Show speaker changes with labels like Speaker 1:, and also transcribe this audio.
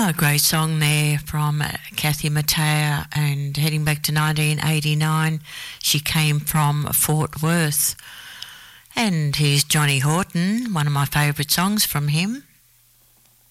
Speaker 1: Oh, a great song there from Kathy Mattea, and heading back to 1989, she came from Fort Worth. And here's Johnny Horton, one of my favourite songs from him.